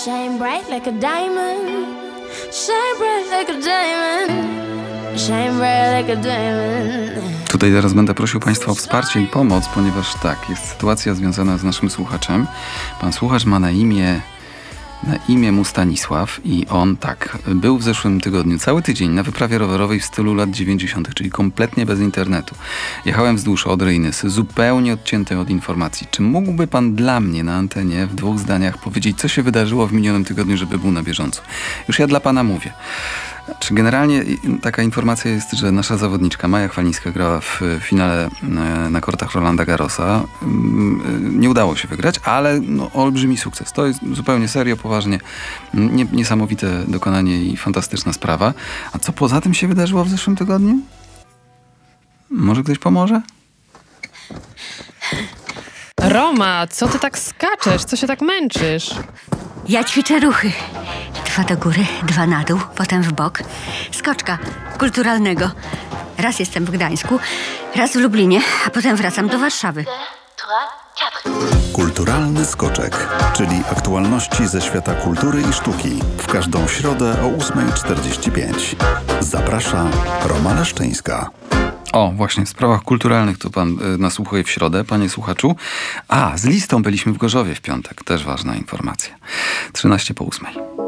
Shine bright like a diamond. Shine bright like a diamond. Shine bright like a diamond. Tutaj zaraz będę prosił Państwa o wsparcie i pomoc, ponieważ tak, jest sytuacja związana z naszym słuchaczem. Pan słuchacz ma na imię mu Stanisław i on tak, był w zeszłym tygodniu cały tydzień na wyprawie rowerowej w stylu lat 90., czyli kompletnie bez internetu. Jechałem wzdłuż Odry i Nysy, zupełnie odcięty od informacji. Czy mógłby pan dla mnie na antenie w 2 zdaniach powiedzieć, co się wydarzyło w minionym tygodniu, żeby był na bieżąco? Już ja dla pana mówię. Czy generalnie taka informacja jest, że nasza zawodniczka Maja Chwalińska grała w finale na kortach Rolanda Garrosa. Nie udało się wygrać, ale olbrzymi sukces. To jest zupełnie serio, poważnie. Niesamowite dokonanie i fantastyczna sprawa. A co poza tym się wydarzyło w zeszłym tygodniu? Może ktoś pomoże? Roma, co ty tak skaczesz? Co się tak męczysz? Ja ćwiczę ruchy. 2 do góry, 2 na dół, potem w bok. Skoczka kulturalnego. Raz jestem w Gdańsku, raz w Lublinie, a potem wracam do Warszawy. Kulturalny skoczek, czyli aktualności ze świata kultury i sztuki. W każdą środę o 8:45. Zaprasza Roma Leszczyńska. O, właśnie, w sprawach kulturalnych to pan nasłuchuje w środę, panie słuchaczu. A, z listą byliśmy w Gorzowie w piątek. Też ważna informacja. 13 po 8.